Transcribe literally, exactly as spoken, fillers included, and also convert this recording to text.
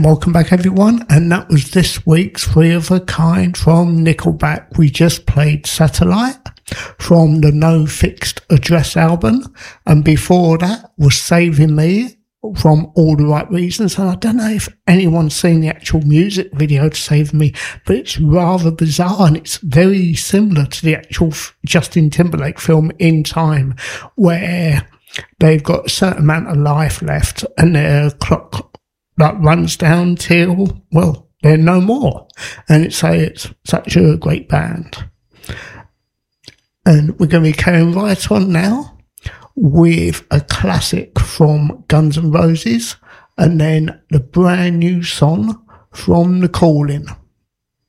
welcome back everyone, and that was this week's Three of a Kind from Nickelback. We just played Satellite from the No Fixed Address album, and before that was Saving Me from All the Right Reasons. And I don't know if anyone's seen the actual music video to Save Me, but it's rather bizarre and it's very similar to the actual Justin Timberlake film In Time, where they've got a certain amount of life left and their clock that runs down till, well, they're no more. And it's, a, it's such a great band. And we're going to be carrying right on now with a classic from Guns N' Roses and then the brand new song from The Calling.